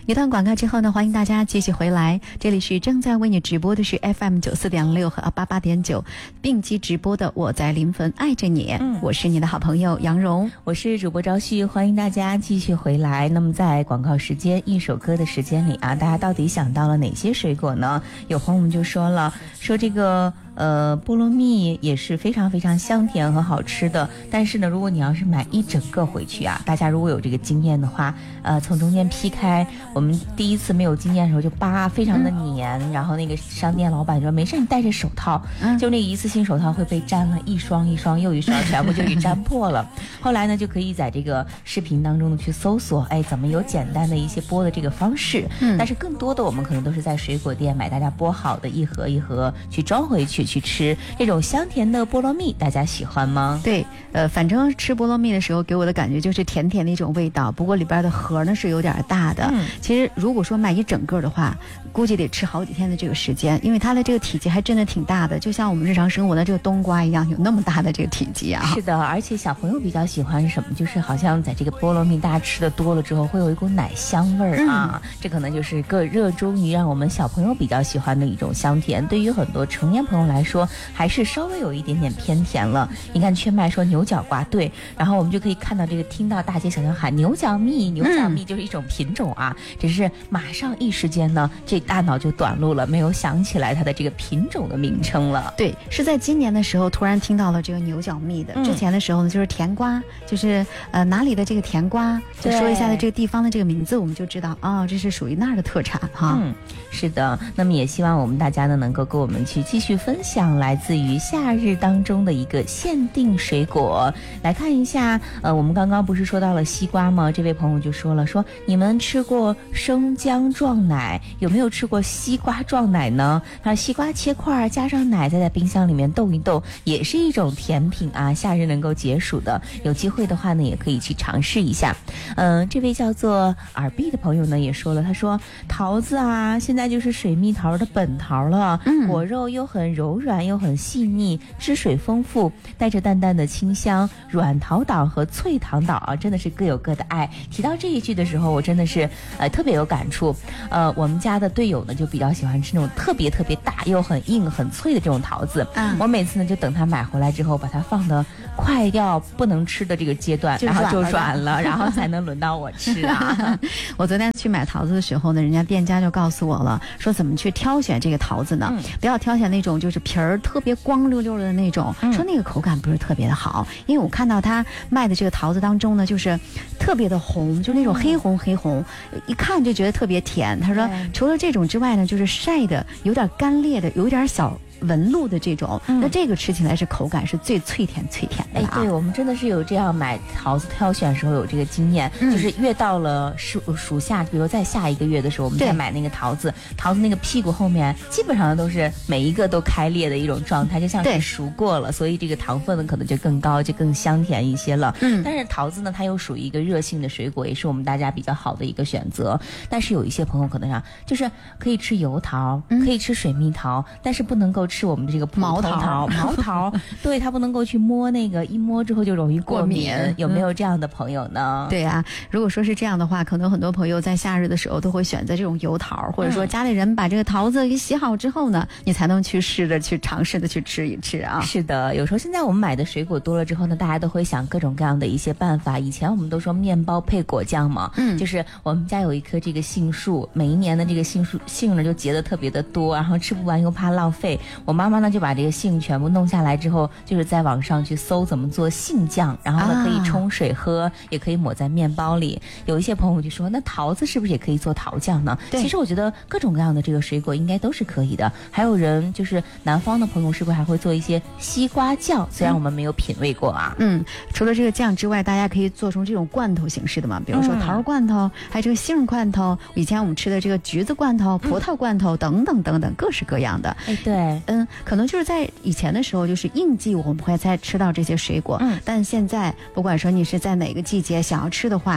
一段广告之后呢，欢迎大家继续回来，这里是正在为你直播的是 FM94.6 和88.9并机直播的我在临汾爱着你，我是你的好朋友杨蓉， 我是主播赵旭，欢迎大家继续回来。那么在广告时间一首歌的时间里啊，大家到底想到了哪些水果呢？有朋友们就说了，说这个菠萝蜜也是非常非常香甜和好吃的，但是呢，如果你要是买一整个回去啊，大家如果有这个经验的话，从中间劈开，我们第一次没有经验的时候就扒非常的黏，然后那个商店老板说没事，你戴着手套，就那个一次性手套会被粘了一双一双又一双，全部就给粘破了。后来呢，就可以在这个视频当中呢去搜索，哎，怎么有简单的一些剥的这个方式，但是更多的我们可能都是在水果店买大家剥好的一盒一盒去装回去吃这种香甜的菠萝蜜，大家喜欢吗？ 对，反正吃菠萝蜜的时候给我的感觉就是甜甜的一种味道，不过里边的核呢是有点大的。其实如果说买一整个的话，估计得吃好几天的这个时间，因为它的这个体积还真的挺大的，就像我们日常生活的这个冬瓜一样，有那么大的这个体积啊。 是的，而且小朋友比较喜欢什么，就是好像在这个菠萝蜜大家吃的多了之后会有一股奶香味儿啊，这可能就是个热衷于让我们小朋友比较喜欢的一种香甜。对于很多成年朋友来说还是稍微有一点点偏甜了。你看圈麦说牛角瓜，对，然后我们就可以看到这个，听到大街小巷喊牛角蜜，牛角蜜就是一种品种啊，只是马上一时间呢，这大脑就短路了，没有想起来它的这个品种的名称了。 对，是在今年的时候突然听到了这个牛角蜜的，之前的时候呢就是甜瓜，就是哪里的这个甜瓜，就说一下的这个地方的这个名字，我们就知道啊，这是属于那儿的特产哈。 是的，那么也希望我们大家呢能够跟我们去继续分享来自于夏日当中的一个限定水果。来看一下，我们刚刚不是说到了西瓜吗？这位朋友就说了，说你们吃过生姜撞奶，有没有吃过西瓜撞奶呢？那西瓜切块加上奶，再在冰箱里面冻一冻，也是一种甜品啊，夏日能够解暑的。有机会的话呢，也可以去尝试一下。这位叫做耳碧的朋友呢也说了，他说桃子啊，现在就是水蜜桃的本桃了，果肉又很柔软又很细腻，汁水丰富，带着淡淡的清香。软桃岛和脆糖岛啊，真的是各有各的爱。提到这一句的时候，我真的是特别有感触。我们家的队友呢就比较喜欢吃那种特别特别大又很硬很脆的这种桃子。我每次呢就等他买回来之后，把它放的快要不能吃的这个阶段，然后就软了，然后才能轮到我吃啊。 我昨天去买桃子的时候呢，人家店家就告诉我了，说怎么去挑选这个桃子呢？不要挑选那种就是皮儿特别光溜溜的那种，说那个口感不是特别的好。因为我看到他卖的这个桃子当中呢，就是特别的红，就那种黑红，一看就觉得特别甜。他说除了这种之外呢，就是晒的有点干裂的，有点小纹路的这种，那这个吃起来是口感是最脆甜的对，我们真的是有这样买桃子挑选的时候有这个经验，就是越到了暑夏，比如在下一个月的时候，我们再买那个桃子那个屁股后面基本上都是每一个都开裂的一种状态，就像是熟过了，所以这个糖分呢可能就更高，就更香甜一些了。但是桃子呢，它又属于一个热性的水果，也是我们大家比较好的一个选择。但是有一些朋友可能就是可以吃油桃，可以吃水蜜桃，但是不能够吃我们这个毛桃，对，它不能够去摸那个，一摸之后就容易过敏。有没有这样的朋友呢？ 对啊，如果说是这样的话，可能很多朋友在夏日的时候都会选择这种油桃，或者说家里人把这个桃子给洗好之后呢，你才能去尝试的去吃一吃啊。 是的，有时候现在我们买的水果多了之后呢，大家都会想各种各样的一些办法。以前我们都说面包配果酱嘛，就是我们家有一棵这个杏树，每一年的这个杏呢就结得特别的多，然后吃不完又怕浪费，我妈妈呢就把这个杏全部弄下来之后，就是在网上去搜怎么做杏酱，然后呢可以冲水喝，也可以抹在面包里。有一些朋友就说，那桃子是不是也可以做桃酱呢？其实我觉得各种各样的这个水果应该都是可以的。还有人就是南方的朋友是不是还会做一些西瓜酱？虽然我们没有品味过啊。 除了这个酱之外，大家可以做成这种罐头形式的嘛，比如说桃罐头，还有这个杏罐头，以前我们吃的这个橘子罐头、葡萄罐头等等等等，各式各样的。 对， 可能就是在以前的时候，就是应季我们会再吃到这些水果，但现在不管说你是在哪个季节想要吃的话，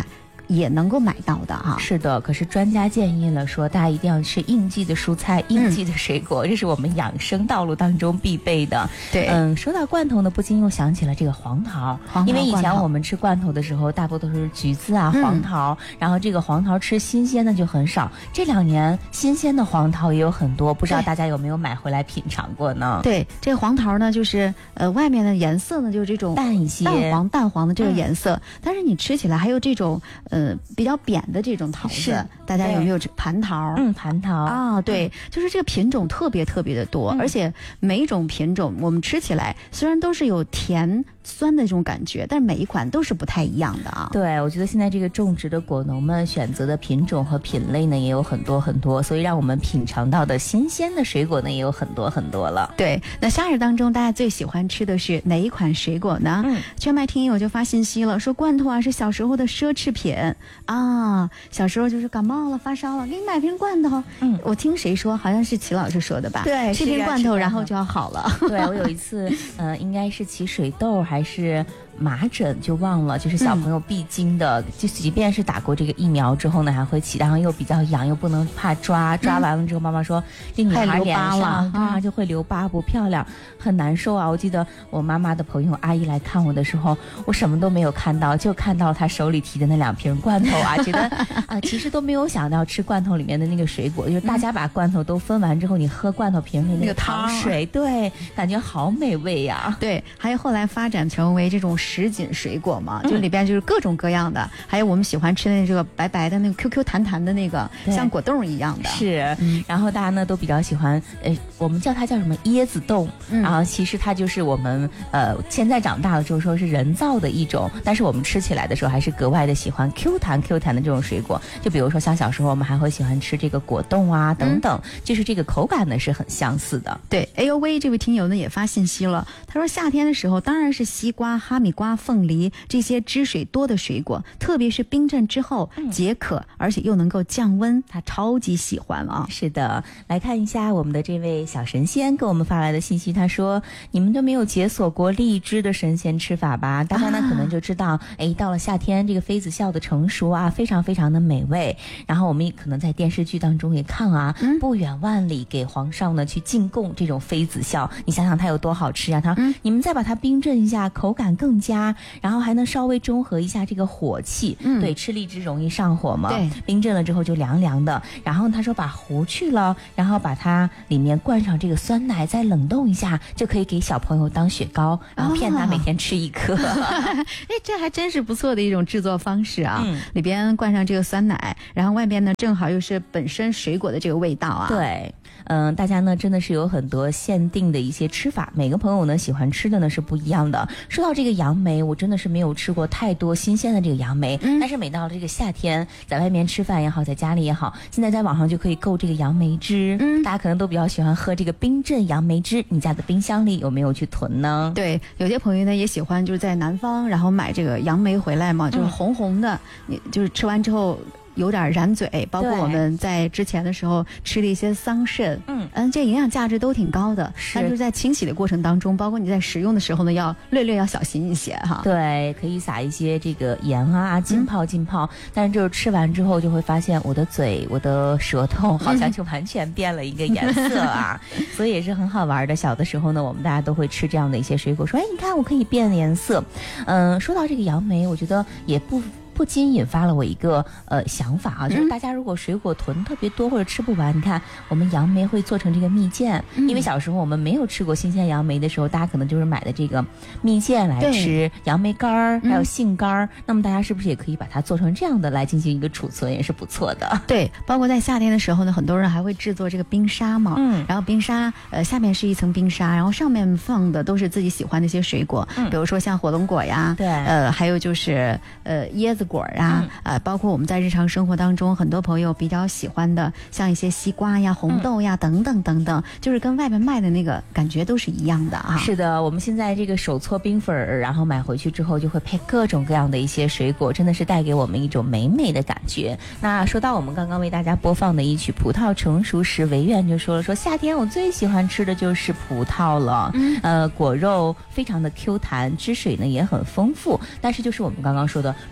也能够买到的哈。 是的，可是专家建议了，说大家一定要吃应季的蔬菜、应季的水果，这是我们养生道路当中必备的。 对， 说到罐头呢，不禁又想起了这个黄桃，因为以前我们吃罐头的时候，大部分都是橘子啊、黄桃，然后这个黄桃吃新鲜的就很少。这2年新鲜的黄桃也有很多，不知道大家有没有买回来品尝过呢？ 对，这个黄桃呢，就是外面的颜色呢，就是这种淡一些、 淡黄的这个颜色，但是你吃起来还有这种比较扁的这种桃子，大家有没有蟠桃？ 蟠桃啊，对，就是这个品种特别特别的多，而且每一种品种我们吃起来虽然都是有甜酸的这种感觉，但是每一款都是不太一样的啊。 对，我觉得现在这个种植的果农们选择的品种和品类呢也有很多很多，所以让我们品尝到的新鲜的水果呢也有很多很多了。 对，那夏日当中大家最喜欢吃的是哪一款水果呢？全麦听友就发信息了，说罐头啊是小时候的奢侈品啊，小时候就是感冒了发烧了，给你买瓶罐头。我听谁说，好像是齐老师说的吧？ 对， 吃瓶罐头然后就要好了。 对，我有一次应该是起水痘还是麻疹就忘了，就是小朋友必经的，就即便是打过这个疫苗之后呢还会起，然后又比较痒，又不能怕抓完了之后妈妈说这女孩脸上就会留疤，不漂亮，很难受啊。我记得我妈妈的朋友阿姨来看我的时候，我什么都没有看到，就看到她手里提的那2瓶罐头啊，觉得其实都没有想到吃罐头里面的那个水果，就是大家把罐头都分完之后，你喝罐头瓶里那个糖水，对，感觉好美味呀。 对，还有后来发展成为这种什锦水果嘛，就里边就是各种各样的，还有我们喜欢吃的这个白白的那个 QQ 弹弹的那个，像果冻一样的。 是，然后大家呢都比较喜欢，我们叫它叫什么椰子冻，然后其实它就是我们现在长大了之后说是人造的一种，但是我们吃起来的时候还是格外的喜欢 Q 弹的这种水果。就比如说像小时候我们还会喜欢吃这个果冻啊等等，就是这个口感呢是很相似的。 对 AOV 这位听友呢也发信息了，他说夏天的时候当然是西瓜、哈密瓜、凤梨这些汁水多的水果，特别是冰镇之后解渴，而且又能够降温，他超级喜欢啊。 是的，来看一下我们的这位小神仙给我们发来的信息，他说你们都没有解锁过荔枝的神仙吃法吧？大家呢可能就知道，到了夏天这个妃子笑的成熟啊，非常非常的美味。然后我们也可能在电视剧当中也看啊，不远万里给皇上呢去进贡这种妃子笑，你想想它有多好吃啊！你们再把它冰镇一下，口感更佳，然后还能稍微中和一下这个火气。对，吃荔枝容易上火嘛， 对， 冰镇了之后就凉凉的。然后他说把核去了，然后把它里面灌上这个酸奶，再冷冻一下，就可以给小朋友当雪糕，然后骗他每天吃1颗。 这还真是不错的一种制作方式啊！里边灌上这个酸奶，然后外边呢正好又是本身水果的这个味道啊。 对。大家呢真的是有很多限定的一些吃法，每个朋友呢喜欢吃的呢是不一样的。说到这个杨梅，我真的是没有吃过太多新鲜的这个杨梅，但是每到了这个夏天，在外面吃饭也好，在家里也好，现在在网上就可以购这个杨梅汁。大家可能都比较喜欢喝这个冰镇杨梅汁，你家的冰箱里有没有去囤呢？ 对，有些朋友呢也喜欢就是在南方，然后买这个杨梅回来嘛，就是红红的，你就是吃完之后有点燃嘴，包括我们在之前的时候吃的一些桑葚，这营养价值都挺高的，但就是在清洗的过程当中，包括你在食用的时候呢，要略要小心一些哈。 对，可以撒一些这个盐啊，浸泡，但是就是吃完之后就会发现我的嘴、我的舌头好像就完全变了一个颜色啊，所以也是很好玩的。小的时候呢，我们大家都会吃这样的一些水果，说你看我可以变颜色。说到这个杨梅，我觉得也不禁引发了我一个想法啊，就是大家如果水果囤特别多或者吃不完，你看我们杨梅会做成这个蜜饯，因为小时候我们没有吃过新鲜杨梅的时候，大家可能就是买的这个蜜饯来吃，杨梅干儿还有杏干儿，那么大家是不是也可以把它做成这样的来进行一个储存，也是不错的。 对，包括在夏天的时候呢，很多人还会制作这个冰沙嘛，然后冰沙下面是一层冰沙，然后上面放的都是自己喜欢的一些水果，比如说像火龙果呀， 对， 还有就是椰子果啊，包括我们在日常生活当中很多朋友比较喜欢的，像一些西瓜呀、红豆呀等等等等，就是跟外面卖的那个感觉都是一样的啊。 是的，我们现在这个手搓冰粉儿，然后买回去之后就会配各种各样的一些水果，真的是带给我们一种美美的感觉。那说到我们刚刚为大家播放的一曲《葡萄成熟时》，维苑就说了，说夏天我最喜欢吃的就是葡萄了，果肉非常的 Q 弹，汁水呢也很丰富，但是就是我们刚刚说的不同的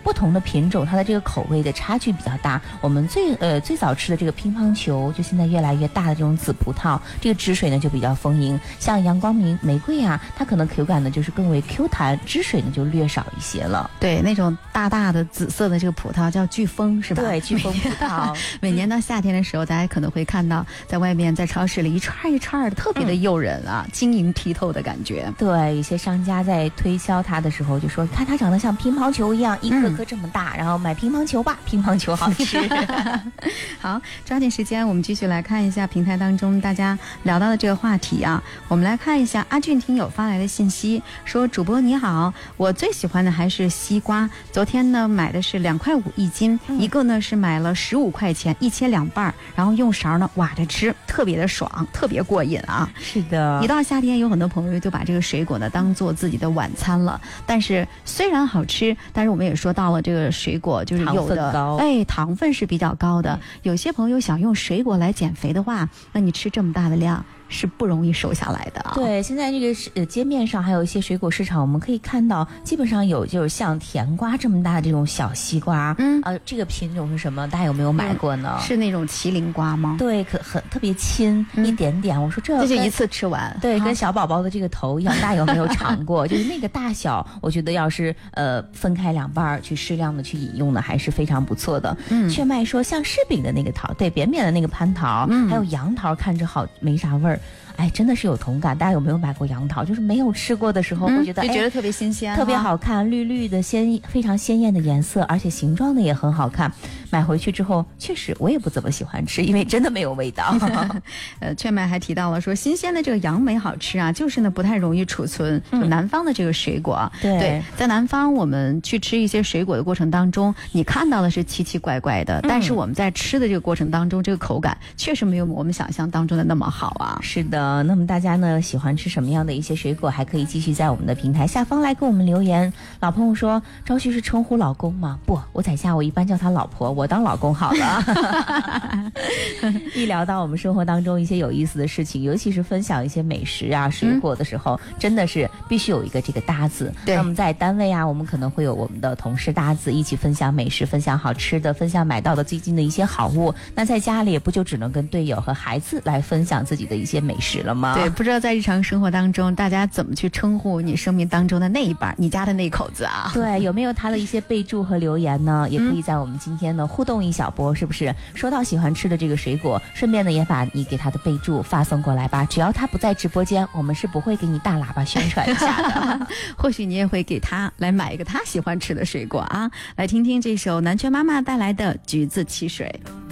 品种，它的这个口味的差距比较大。我们最早吃的这个乒乓球，就现在越来越大的这种紫葡萄，这个汁水呢就比较丰盈。像阳光明玫瑰啊，它可能口感呢就是更为 Q 弹，汁水呢就略少一些了。 对，那种大大的紫色的这个葡萄叫巨峰是吧？ 对，巨峰葡萄。 每年到夏天的时候，大家可能会看到在外面在超市里一串一串的，特别的诱人啊，晶莹剔透的感觉。 对，有些商家在推销它的时候就说，看它长得像乒乓球一样，一颗颗这么大，然后买乒乓球吧，乒乓球好吃。 好，抓紧时间，我们继续来看一下平台当中大家聊到的这个话题啊。我们来看一下阿俊听友发来的信息，说主播你好，我最喜欢的还是西瓜，昨天呢买的是2.5块一斤，一个呢是买了15块钱，一切2半，然后用勺呢挖着吃，特别的爽，特别过瘾啊。 是的， 一到夏天，有很多朋友就把这个水果呢当做自己的晚餐了。但是虽然好吃，但是我们也说到了，这个水果就是有的糖分是比较高的。有些朋友想用水果来减肥的话，那你吃这么大的量是不容易瘦下来的啊。 对，现在这个街面上还有一些水果市场，我们可以看到，基本上有就是像甜瓜这么大的这种小西瓜，这个品种是什么？大家有没有买过呢？ 是那种麒麟瓜吗？ 对，特别轻，一点点。我说这就一次吃完， 对，跟小宝宝的这个头一样大，有没有尝过？就是那个大小，我觉得要是分开2半去适量的去饮用呢，还是非常不错的。雀麦说像柿饼的那个桃，对，扁扁的那个蟠桃，还有杨桃，看着好没啥味儿。哎，真的是有同感。大家有没有买过杨桃？就是没有吃过的时候，会觉得就觉得特别新鲜， 特别好看，绿绿的非常鲜艳的颜色，而且形状呢也很好看。买回去之后，确实我也不怎么喜欢吃，因为真的没有味道。 雀麦还提到了说，新鲜的这个杨梅好吃啊，就是呢不太容易储存。就南方的这个水果，对，在南方我们去吃一些水果的过程当中，你看到的是奇奇怪怪的，但是我们在吃的这个过程当中，这个口感确实没有我们想象当中的那么好啊。 是的。那么大家呢喜欢吃什么样的一些水果，还可以继续在我们的平台下方来给我们留言。老朋友说，朝旭是称呼老公吗？不，我在家我一般叫他老婆，我当老公好了。一聊到我们生活当中一些有意思的事情，尤其是分享一些美食啊水果的时候，真的是必须有一个这个搭子。对，那么在单位啊，我们可能会有我们的同事搭子，一起分享美食，分享好吃的，分享买到的最近的一些好物。那在家里不就只能跟队友和孩子来分享自己的一些美食了吗？ 对，不知道在日常生活当中，大家怎么去称呼你生命当中的那一半，你家的那口子啊？ 对，有没有他的一些备注和留言呢？也可以在我们今天呢互动一小波，是不是？说到喜欢吃的这个水果，顺便呢也把你给他的备注发送过来吧。只要他不在直播间，我们是不会给你大喇叭宣传一下的。 或许你也会给他来买一个他喜欢吃的水果啊。来听听这首南拳妈妈带来的《橘子汽水》。